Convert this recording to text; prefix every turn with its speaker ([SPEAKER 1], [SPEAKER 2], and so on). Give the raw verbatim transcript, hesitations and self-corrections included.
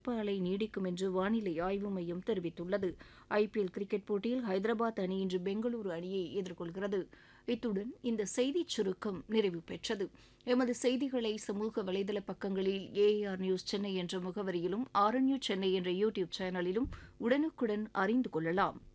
[SPEAKER 1] வெப்ப அலை நீடிக்கும் என்று வானிலை ஆய்வு மையம் தெரிவித்துள்ளது. ஐபிஎல் கிரிக்கெட் போட்டியில் ஹைதராபாத் அணி இன்று பெங்களூரு அணியை எதிர்கொள்கிறது. இத்துடன் இந்த செய்திச் சுருக்கம் நிறைவு பெற்றது. எமது செய்திகளை சமூக வலைதள பக்கங்களில் ஏஆர் நியூஸ் சென்னை என்ற முகவரியிலும் ஆர்என்யூ சென்னை என்ற யூடியூப் சேனலிலும் உடனுக்குடன் அறிந்து கொள்ளலாம்.